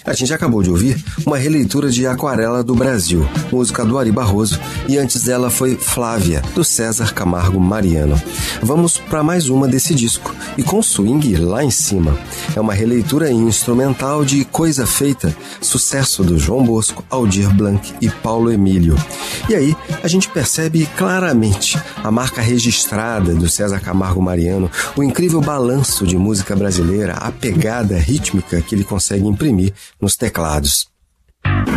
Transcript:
A gente acabou de ouvir uma releitura de Aquarela do Brasil, música do Ari Barroso, e antes dela foi Flávia, do César Camargo Mariano. Vamos para mais uma desse disco, e com swing lá em cima. É uma releitura instrumental de Coisa Feita, sucesso do João Bosco, Aldir Blanc e Paulo Emílio. E aí a gente percebe claramente a marca registrada do César Camargo Mariano, o incrível balanço de música brasileira, a pegada rítmica que ele consegue imprimir nos teclados.